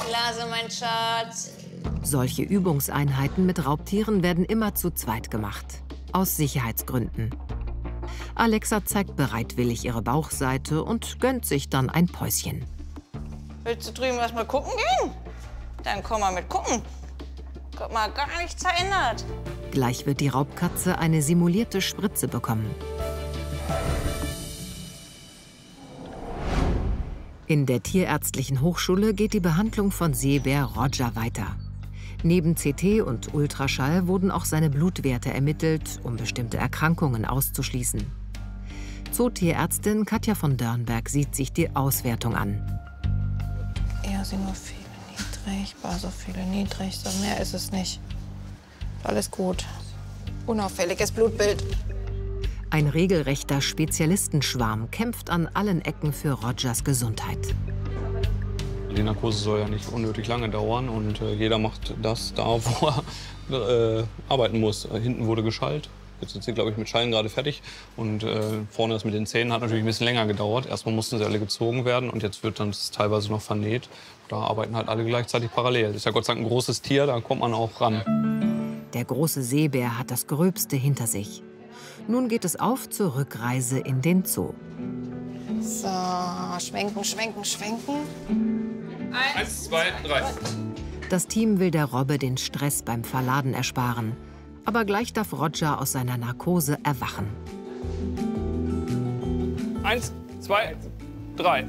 Blase, mein Schatz. Solche Übungseinheiten mit Raubtieren werden immer zu zweit gemacht. Aus Sicherheitsgründen. Alexa zeigt bereitwillig ihre Bauchseite und gönnt sich dann ein Päuschen. Willst du drüben erst mal gucken gehen? Dann komm mal mit gucken. Guck mal, gar nichts verändert. Gleich wird die Raubkatze eine simulierte Spritze bekommen. In der Tierärztlichen Hochschule geht die Behandlung von Seebär Roger weiter. Neben CT und Ultraschall wurden auch seine Blutwerte ermittelt, um bestimmte Erkrankungen auszuschließen. Zootierärztin Katja von Dörnberg sieht sich die Auswertung an. Eosinophile niedrig, Basophile niedrig, so mehr ist es nicht. Alles gut. Unauffälliges Blutbild. Ein regelrechter Spezialistenschwarm kämpft an allen Ecken für Rogers Gesundheit. Die Narkose soll ja nicht unnötig lange dauern und jeder macht das da, wo er arbeiten muss. Hinten wurde geschallt. Jetzt sind sie, glaube ich, mit Schallen gerade fertig. Und vorne das mit den Zähnen hat natürlich ein bisschen länger gedauert. Erstmal mussten sie alle gezogen werden und jetzt wird dann das teilweise noch vernäht. Da arbeiten halt alle gleichzeitig parallel. Das ist ja Gott sei Dank ein großes Tier, da kommt man auch ran. Der große Seebär hat das Gröbste hinter sich. Nun geht es auf zur Rückreise in den Zoo. So, schwenken, schwenken, schwenken. 1, 2, 3. Das Team will der Robbe den Stress beim Verladen ersparen. Aber gleich darf Roger aus seiner Narkose erwachen. 1, 2, 3.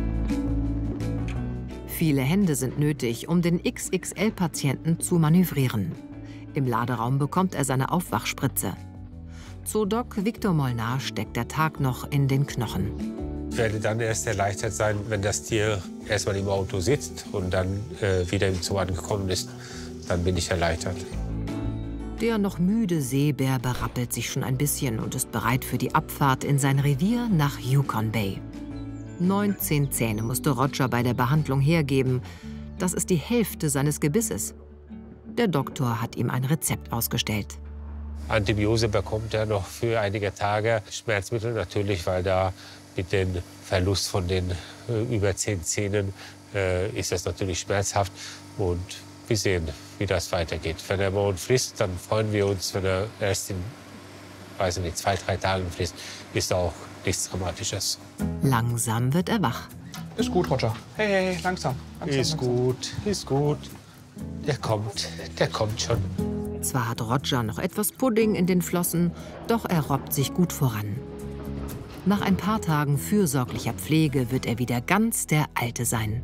Viele Hände sind nötig, um den XXL-Patienten zu manövrieren. Im Laderaum bekommt er seine Aufwachspritze. Zoodoc Viktor Molnar steckt der Tag noch in den Knochen. Ich werde dann erst erleichtert sein, wenn das Tier erstmal im Auto sitzt und dann wieder im Zoo angekommen ist. Dann bin ich erleichtert. Der noch müde Seebär berappelt sich schon ein bisschen und ist bereit für die Abfahrt in sein Revier nach Yukon Bay. 19 Zähne musste Roger bei der Behandlung hergeben. Das ist die Hälfte seines Gebisses. Der Doktor hat ihm ein Rezept ausgestellt. Antibiose bekommt er noch für einige Tage. Schmerzmittel natürlich, weil da mit dem Verlust von den über 10 Zähnen ist das natürlich schmerzhaft. Und wir sehen, wie das weitergeht. Wenn er morgen frisst, dann freuen wir uns. Wenn er erst in, weiß nicht, 2, 3 Tagen frisst, ist auch nichts Dramatisches. Langsam wird er wach. Ist gut, Roger. Hey, hey, langsam. Ist gut, ist gut. Der kommt schon. Zwar hat Roger noch etwas Pudding in den Flossen, doch er robbt sich gut voran. Nach ein paar Tagen fürsorglicher Pflege wird er wieder ganz der Alte sein.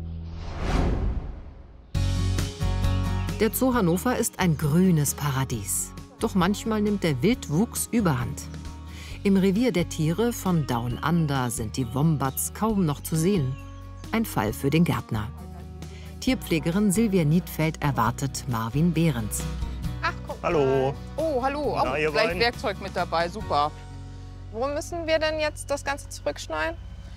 Der Zoo Hannover ist ein grünes Paradies. Doch manchmal nimmt der Wildwuchs überhand. Im Revier der Tiere von Down Under sind die Wombats kaum noch zu sehen. Ein Fall für den Gärtner. Tierpflegerin Silvia Niedfeld erwartet Marvin Behrens. Ach, guck mal. Hallo. Oh, hallo. Na, Oh, ihr gleich beiden? Werkzeug mit dabei, super. Wo müssen wir denn jetzt das Ganze zurückschneiden?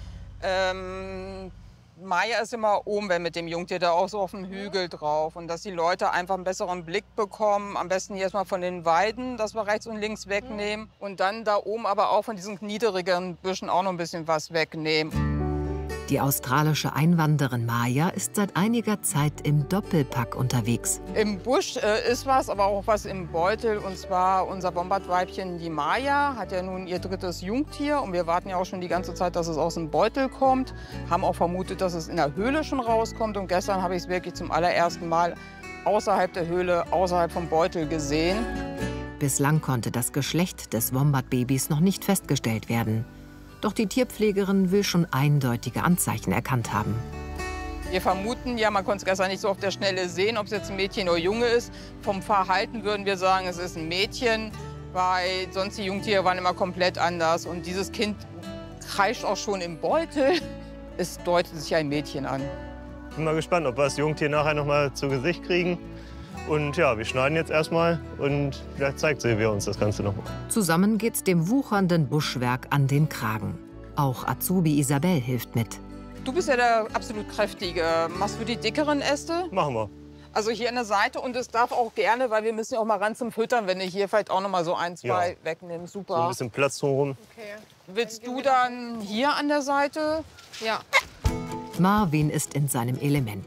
Maya ist immer oben, wenn mit dem Jungtier da auch so auf dem Hügel drauf. Und dass die Leute einfach einen besseren Blick bekommen. Am besten hier erstmal von den Weiden, dass wir rechts und links wegnehmen. Und dann da oben aber auch von diesen niedrigeren Büschen auch noch ein bisschen was wegnehmen. Die australische Einwanderin Maya ist seit einiger Zeit im Doppelpack unterwegs. Im Busch ist was, aber auch was im Beutel. Und zwar unser Wombat-Weibchen, die Maya, hat ja nun ihr 3. Jungtier. Und wir warten ja auch schon die ganze Zeit, dass es aus dem Beutel kommt. Haben auch vermutet, dass es in der Höhle schon rauskommt. Und gestern habe ich es wirklich zum allerersten Mal außerhalb der Höhle, außerhalb vom Beutel gesehen. Bislang konnte das Geschlecht des Wombat-Babys noch nicht festgestellt werden. Doch die Tierpflegerin will schon eindeutige Anzeichen erkannt haben. Wir vermuten, ja, man konnte es gestern nicht so auf der Schnelle sehen, ob es jetzt ein Mädchen oder Junge ist. Vom Verhalten würden wir sagen, es ist ein Mädchen, weil sonst die Jungtiere waren immer komplett anders. Und dieses Kind kreischt auch schon im Beutel. Es deutet sich ein Mädchen an. Bin mal gespannt, ob wir das Jungtier nachher noch mal zu Gesicht kriegen. Und ja, wir schneiden jetzt erstmal und vielleicht zeigt Silvia uns das Ganze noch mal. Zusammen geht's dem wuchernden Buschwerk an den Kragen. Auch Azubi Isabel hilft mit. Du bist ja der absolut Kräftige. Machst du die dickeren Äste? Machen wir. Also hier an der Seite, und es darf auch gerne, weil wir müssen ja auch mal ran zum Füttern, wenn du hier vielleicht auch noch mal so 1, 2 Ja. wegnimmst. So ein Super. bisschen Platz drumherum. Okay. Willst du dann hier an der Seite? Ja. Marvin ist in seinem Element.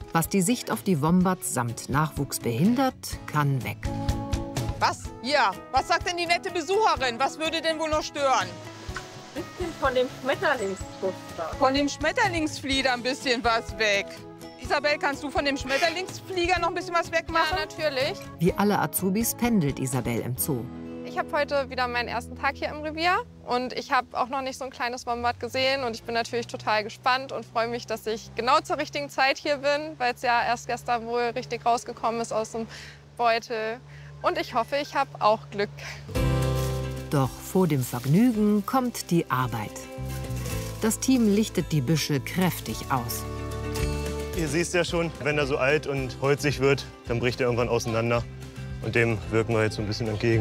Was die Sicht auf die Wombats samt Nachwuchs behindert, kann weg. Was? Ja, was sagt denn die nette Besucherin? Was würde denn wohl noch stören? Ein bisschen von dem Schmetterlingsfutter. Von dem Schmetterlingsflieder ein bisschen was weg. Isabel, kannst du von dem Schmetterlingsflieger noch ein bisschen was wegmachen? Ja, natürlich. Wie alle Azubis pendelt Isabel im Zoo. Ich habe heute wieder meinen ersten Tag hier im Revier und ich habe auch noch nicht so ein kleines Wombat gesehen und ich bin natürlich total gespannt und freue mich, dass ich genau zur richtigen Zeit hier bin, weil es ja erst gestern wohl richtig rausgekommen ist aus dem Beutel. Und ich hoffe, ich habe auch Glück. Doch vor dem Vergnügen kommt die Arbeit. Das Team lichtet die Büsche kräftig aus. Ihr siehst ja schon, wenn er so alt und holzig wird, dann bricht er irgendwann auseinander. Und dem wirken wir jetzt so ein bisschen entgegen.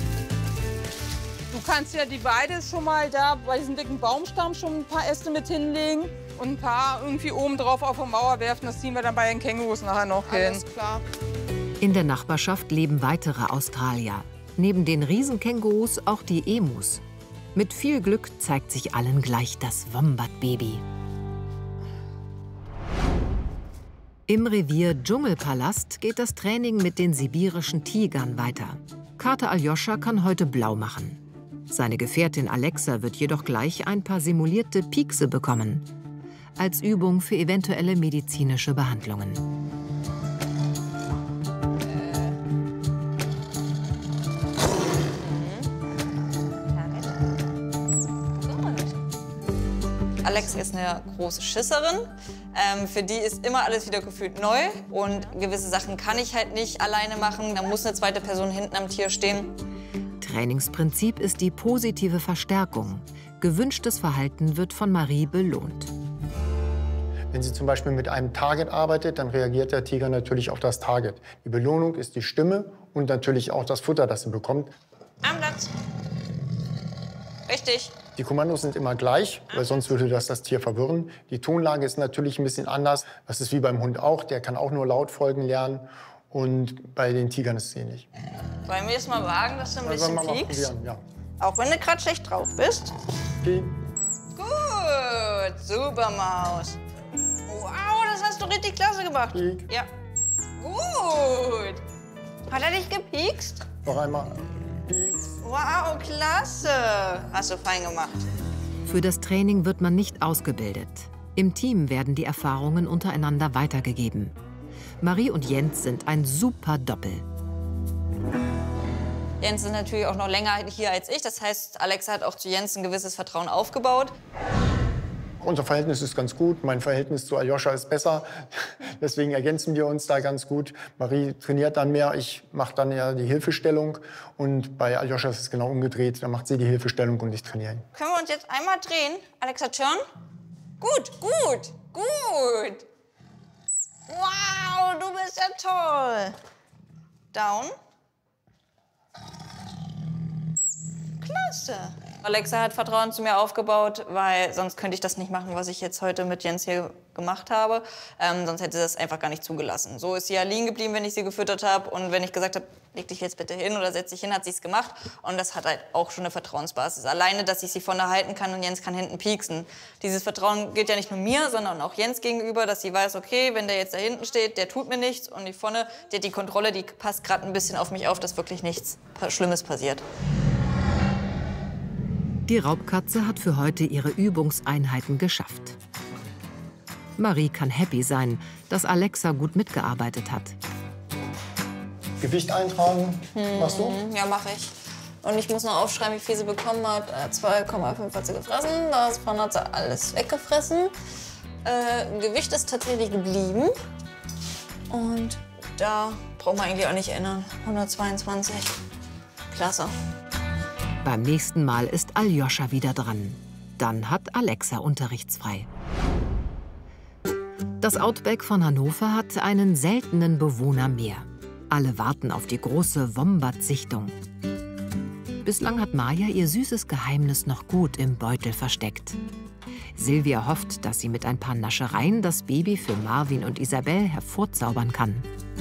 Du kannst ja die Weide schon mal da bei diesem dicken Baumstamm schon ein paar Äste mit hinlegen und ein paar irgendwie oben drauf auf die Mauer werfen. Das ziehen wir dann bei den Kängurus nachher noch hin. Alles klar. In der Nachbarschaft leben weitere Australier. Neben den Riesenkängurus auch die Emus. Mit viel Glück zeigt sich allen gleich das Wombat-Baby. Im Revier Dschungelpalast geht das Training mit den sibirischen Tigern weiter. Kater Aljoscha kann heute blau machen. Seine Gefährtin Alexa wird jedoch gleich ein paar simulierte Piekse bekommen. Als Übung für eventuelle medizinische Behandlungen. Alex ist eine große Schisserin. Für die ist immer alles wieder gefühlt neu. Und gewisse Sachen kann ich halt nicht alleine machen. Da muss eine zweite Person hinten am Tier stehen. Trainingsprinzip ist die positive Verstärkung. Gewünschtes Verhalten wird von Marie belohnt. Wenn sie zum Beispiel mit einem Target arbeitet, dann reagiert der Tiger natürlich auf das Target. Die Belohnung ist die Stimme und natürlich auch das Futter, das sie bekommt. Am Platz. Richtig. Die Kommandos sind immer gleich, weil sonst würde das Tier verwirren. Die Tonlage ist natürlich ein bisschen anders. Das ist wie beim Hund auch. Der kann auch nur Lautfolgen lernen. Und bei den Tigern ist es ähnlich. Wollen wir jetzt mal wagen, dass du ein bisschen piekst? Ja. Auch wenn du gerade schlecht drauf bist. Okay. Gut, super Maus. Wow, das hast du richtig klasse gemacht. Piek. Ja. Gut. Hat er dich gepiekst? Noch einmal. Wow, klasse. Hast du fein gemacht. Für das Training wird man nicht ausgebildet. Im Team werden die Erfahrungen untereinander weitergegeben. Marie und Jens sind ein super Doppel. Jens ist natürlich auch noch länger hier als ich. Das heißt, Alexa hat auch zu Jens ein gewisses Vertrauen aufgebaut. Unser Verhältnis ist ganz gut. Mein Verhältnis zu Aljoscha ist besser. Deswegen ergänzen wir uns da ganz gut. Marie trainiert dann mehr. Ich mache dann ja die Hilfestellung. Und bei Aljoscha ist es genau umgedreht. Da macht sie die Hilfestellung und ich trainiere ihn. Können wir uns jetzt einmal drehen? Alexa, turn. Gut, gut, gut. Wow, du bist ja toll. Down. Klasse. Alexa hat Vertrauen zu mir aufgebaut, weil sonst könnte ich das nicht machen, was ich jetzt heute mit Jens hier gemacht habe. Sonst hätte sie das einfach gar nicht zugelassen. So ist sie ja liegen geblieben, wenn ich sie gefüttert habe. Und wenn ich gesagt habe, leg dich jetzt bitte hin oder setz dich hin, hat sie es gemacht. Und das hat halt auch schon eine Vertrauensbasis. Alleine, dass ich sie von da halten kann und Jens kann hinten pieksen. Dieses Vertrauen gilt ja nicht nur mir, sondern auch Jens gegenüber, dass sie weiß, okay, wenn der jetzt da hinten steht, der tut mir nichts. Und die vorne, die hat die Kontrolle, die passt gerade ein bisschen auf mich auf, dass wirklich nichts Schlimmes passiert. Die Raubkatze hat für heute ihre Übungseinheiten geschafft. Marie kann happy sein, dass Alexa gut mitgearbeitet hat. Gewicht eintragen, machst du? Ja, mache ich. Und ich muss noch aufschreiben, wie viel sie bekommen hat. 2,5 hat sie gefressen, davon hat sie alles weggefressen. Gewicht ist tatsächlich geblieben. Und da braucht man eigentlich auch nicht ändern. 122. Klasse. Beim nächsten Mal ist Aljoscha wieder dran. Dann hat Alexa unterrichtsfrei. Das Outback von Hannover hat einen seltenen Bewohner mehr. Alle warten auf die große Wombat-Sichtung. Bislang hat Maja ihr süßes Geheimnis noch gut im Beutel versteckt. Silvia hofft, dass sie mit ein paar Naschereien das Baby für Marvin und Isabel hervorzaubern kann.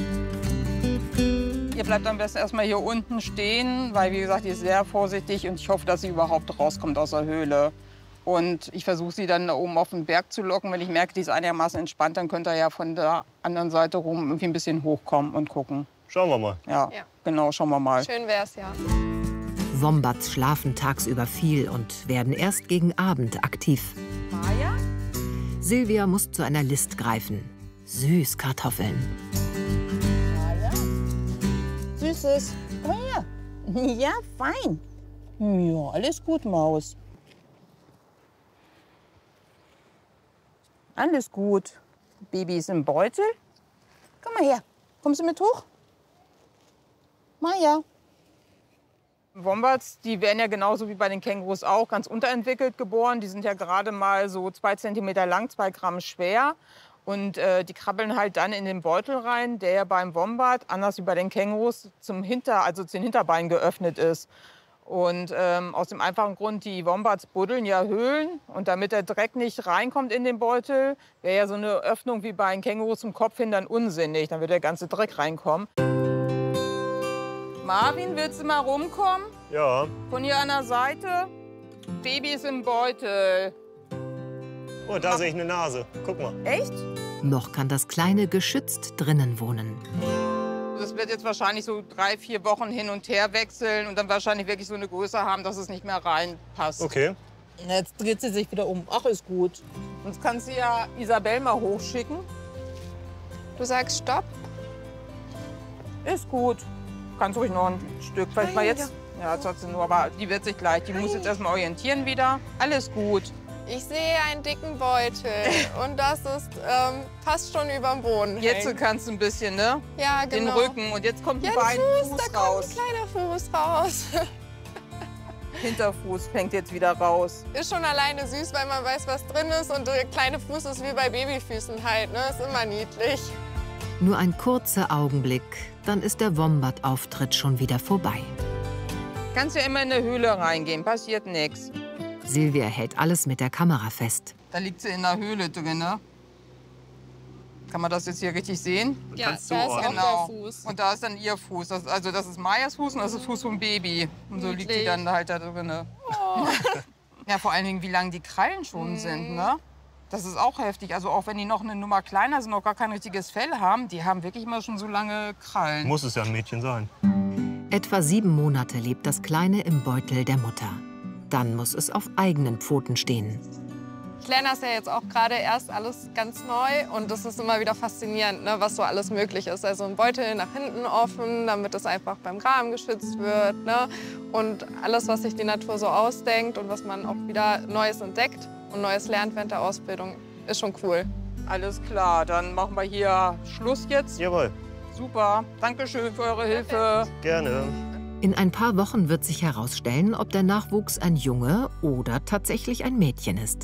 Ihr bleibt am besten erstmal hier unten stehen, weil, wie gesagt, die ist sehr vorsichtig und ich hoffe, dass sie überhaupt rauskommt aus der Höhle. Und ich versuche sie dann da oben auf den Berg zu locken. Wenn ich merke, die ist einigermaßen entspannt, dann könnt ihr ja von der anderen Seite rum irgendwie ein bisschen hochkommen und gucken. Schauen wir mal. Ja, genau, schauen wir mal. Schön wär's, ja. Wombats schlafen tagsüber viel und werden erst gegen Abend aktiv. Maja? Silvia muss zu einer List greifen. Süßkartoffeln. Maja? Süßes. Komm her. Ja, fein. Ja, alles gut, Maus. Alles gut. Baby ist im Beutel. Komm mal her. Kommst du mit hoch? Maja. Wombats, die werden ja genauso wie bei den Kängurus auch ganz unterentwickelt geboren. Die sind ja gerade mal so 2 Zentimeter lang, 2 Gramm schwer. Und die krabbeln halt dann in den Beutel rein, der ja beim Wombat, anders wie bei den Kängurus, zu den Hinterbeinen geöffnet ist. Und aus dem einfachen Grund, die Wombats buddeln ja Höhlen. Und damit der Dreck nicht reinkommt in den Beutel, wäre ja so eine Öffnung wie bei den Kängurus zum Kopf hin dann unsinnig. Dann würde der ganze Dreck reinkommen. Marvin, willst du mal rumkommen? Ja. Von hier an der Seite. Baby ist im Beutel. Oh, da sehe ich eine Nase. Guck mal. Echt? Noch kann das Kleine geschützt drinnen wohnen. Das wird jetzt wahrscheinlich so 3, 4 Wochen hin und her wechseln und dann wahrscheinlich wirklich so eine Größe haben, dass es nicht mehr reinpasst. Okay. Jetzt dreht sie sich wieder um. Ach, ist gut. Sonst kannst du ja Isabel mal hochschicken. Du sagst Stopp? Ist gut. Kannst ruhig noch ein Stück. Vielleicht mal jetzt. Ja, jetzt hat sie nur, aber die wird sich gleich. Die muss jetzt erstmal orientieren wieder. Alles gut. Ich sehe einen dicken Beutel und das ist fast schon überm Boden. Jetzt hängen. kannst du ein bisschen, ne? Ja, genau. Den Rücken und jetzt kommt ein Ja, Bein, Fuß, Fuß da raus. kommt ein kleiner Fuß raus. Hinterfuß fängt jetzt wieder raus. Ist schon alleine süß, weil man weiß, was drin ist. Und der kleine Fuß ist wie bei Babyfüßen halt, ne? Ist immer niedlich. Nur ein kurzer Augenblick, dann ist der Wombat-Auftritt schon wieder vorbei. Kannst ja immer in eine Höhle reingehen, passiert nichts. Silvia hält alles mit der Kamera fest. Da liegt sie in der Höhle drin, ne? Kann man das jetzt hier richtig sehen? Ja, da ist auch Genau. der Fuß. Und da ist dann ihr Fuß. Das ist Majas Fuß und das ist der Fuß vom Baby. Und so liegt sie Niedlich. dann halt da drin. Oh. Ja, vor allen Dingen, wie lang die Krallen schon sind, ne? Das ist auch heftig. Also auch wenn die noch eine Nummer kleiner sind, noch gar kein richtiges Fell haben, die haben wirklich immer schon so lange Krallen. Muss es ja ein Mädchen sein. Etwa 7 Monate lebt das Kleine im Beutel der Mutter. Dann muss es auf eigenen Pfoten stehen. Ich lerne das ja jetzt auch gerade erst alles ganz neu und das ist immer wieder faszinierend, ne, was so alles möglich ist. Also ein Beutel nach hinten offen, damit es einfach beim Graben geschützt wird. Ne? Und alles, was sich die Natur so ausdenkt und was man auch wieder Neues entdeckt und Neues lernt während der Ausbildung, ist schon cool. Alles klar, dann machen wir hier Schluss jetzt. Jawohl. Super, Dankeschön für eure Hilfe. Gerne. In ein paar Wochen wird sich herausstellen, ob der Nachwuchs ein Junge oder tatsächlich ein Mädchen ist.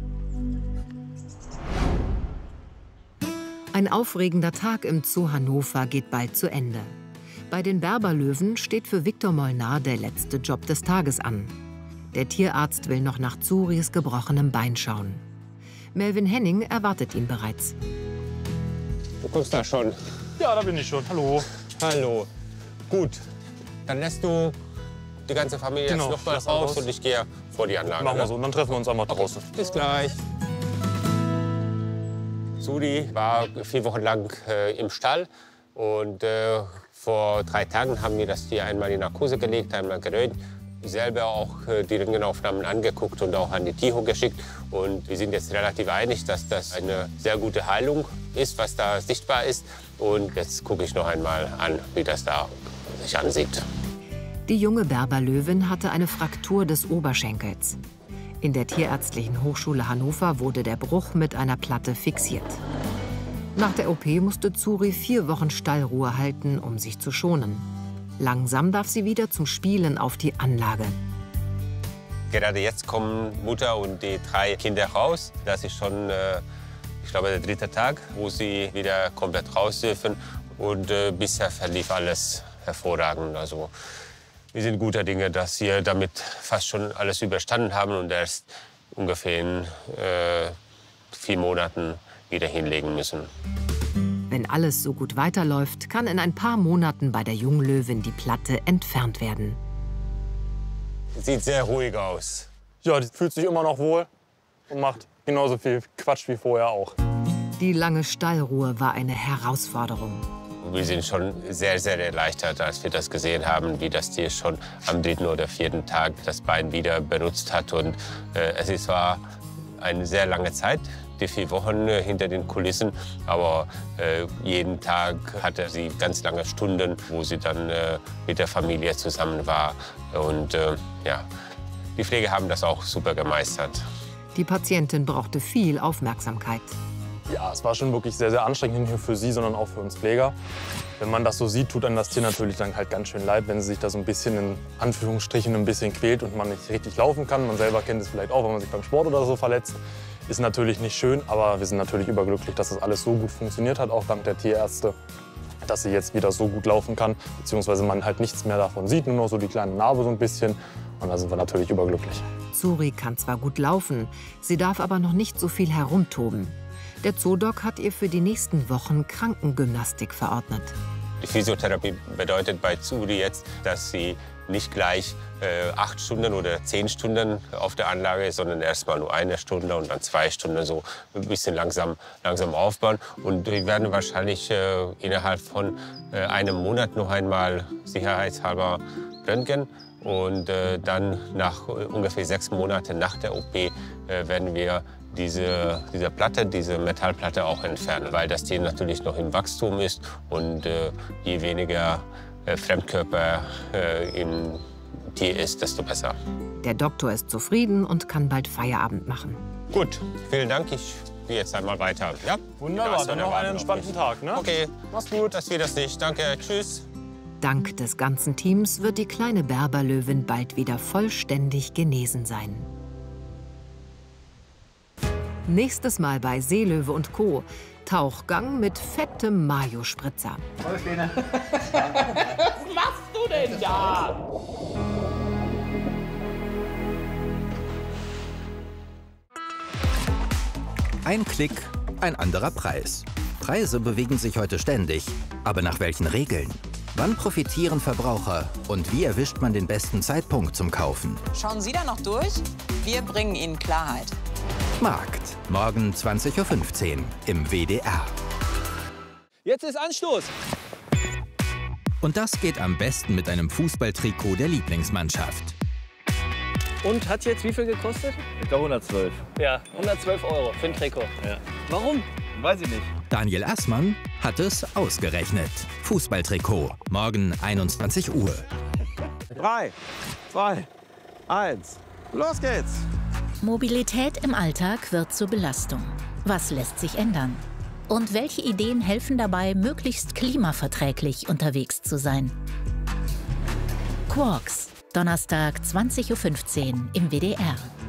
Ein aufregender Tag im Zoo Hannover geht bald zu Ende. Bei den Berberlöwen steht für Viktor Molnar der letzte Job des Tages an. Der Tierarzt will noch nach Zuris gebrochenem Bein schauen. Melvin Henning erwartet ihn bereits. Du kommst da schon. Ja, da bin ich schon. Hallo. Hallo. Gut, dann lässt du die ganze Familie Genau, jetzt noch mal lass raus raus. und ich gehe vor die Anlage. Machen wir ne? so. Und dann treffen wir uns einmal draußen. Bis gleich. Suri war 4 Wochen lang im Stall und vor 3 Tagen haben wir das Tier einmal in Narkose gelegt, einmal gerönt. Selber auch die Röntgenaufnahmen angeguckt und auch an die Tiho geschickt. Und wir sind jetzt relativ einig, dass das eine sehr gute Heilung ist, was da sichtbar ist. Und jetzt gucke ich noch einmal an, wie das da sich ansieht. Die junge Berberlöwin hatte eine Fraktur des Oberschenkels. In der Tierärztlichen Hochschule Hannover wurde der Bruch mit einer Platte fixiert. Nach der OP musste Zuri 4 Wochen Stallruhe halten, um sich zu schonen. Langsam darf sie wieder zum Spielen auf die Anlage. Gerade jetzt kommen Mutter und die 3 Kinder raus. Das ist schon, ich glaube, der 3. Tag, wo sie wieder komplett raus dürfen. Und bisher verlief alles hervorragend. Also, wir sind guter Dinge, dass wir damit fast schon alles überstanden haben und erst ungefähr in 4 Monaten wieder hinlegen müssen. Wenn alles so gut weiterläuft, kann in ein paar Monaten bei der Junglöwin die Platte entfernt werden. Sieht sehr ruhig aus. Ja, die fühlt sich immer noch wohl und macht genauso viel Quatsch wie vorher auch. Die lange Stallruhe war eine Herausforderung. Wir sind schon sehr, sehr erleichtert, als wir das gesehen haben, wie das Tier schon am 3. oder 4. Tag das Bein wieder benutzt hat. Und es war eine sehr lange Zeit, die 4 Wochen hinter den Kulissen. Aber jeden Tag hatte sie ganz lange Stunden, wo sie dann mit der Familie zusammen war. Und ja, die Pfleger haben das auch super gemeistert. Die Patientin brauchte viel Aufmerksamkeit. Ja, es war schon wirklich sehr, sehr anstrengend, nicht nur für sie, sondern auch für uns Pfleger. Wenn man das so sieht, tut einem das Tier natürlich dann halt ganz schön leid, wenn sie sich da so ein bisschen in Anführungsstrichen ein bisschen quält und man nicht richtig laufen kann. Man selber kennt es vielleicht auch, wenn man sich beim Sport oder so verletzt. Ist natürlich nicht schön, aber wir sind natürlich überglücklich, dass das alles so gut funktioniert hat, auch dank der Tierärzte, dass sie jetzt wieder so gut laufen kann, beziehungsweise man halt nichts mehr davon sieht, nur noch so die kleine Narbe so ein bisschen. Und da sind wir natürlich überglücklich. Zuri kann zwar gut laufen, sie darf aber noch nicht so viel herumtoben. Der Zoodoc hat ihr für die nächsten Wochen Krankengymnastik verordnet. Die Physiotherapie bedeutet bei Zuri jetzt, dass sie nicht gleich 8 Stunden oder 10 Stunden auf der Anlage ist, sondern erst mal nur 1 Stunde und dann 2 Stunden, so ein bisschen langsam aufbauen. Und wir werden wahrscheinlich innerhalb von einem Monat noch einmal sicherheitshalber röntgen. Und dann nach ungefähr 6 Monaten nach der OP werden wir diese Platte, diese Metallplatte auch entfernen, weil das Tier natürlich noch im Wachstum ist und je weniger Fremdkörper im Tier ist, desto besser. Der Doktor ist zufrieden und kann bald Feierabend machen. Gut, vielen Dank. Ich gehe jetzt einmal weiter. Ja? Wunderbar, dann noch einen entspannten Tag. Ne? Okay, mach's gut. Das wird das nicht. Danke, tschüss. Dank des ganzen Teams wird die kleine Berberlöwin bald wieder vollständig genesen sein. Nächstes Mal bei Seelöwe und Co. Tauchgang mit fettem Mayo-Spritzer. Was machst du denn da? Ein Klick, ein anderer Preis. Preise bewegen sich heute ständig. Aber nach welchen Regeln? Wann profitieren Verbraucher und wie erwischt man den besten Zeitpunkt zum Kaufen? Schauen Sie da noch durch? Wir bringen Ihnen Klarheit. Markt, morgen 20:15 Uhr im WDR. Jetzt ist Anstoß. Und das geht am besten mit einem Fußballtrikot der Lieblingsmannschaft. Und hat jetzt wie viel gekostet? Ich glaube 112. Ja, 112 € für ein Trikot. Ja. Warum? Weiß ich nicht. Daniel Assmann hat es ausgerechnet. Fußballtrikot, morgen 21 Uhr. 3, 2, 1, los geht's! Mobilität im Alltag wird zur Belastung. Was lässt sich ändern? Und welche Ideen helfen dabei, möglichst klimaverträglich unterwegs zu sein? Quarks, Donnerstag 20:15 Uhr im WDR.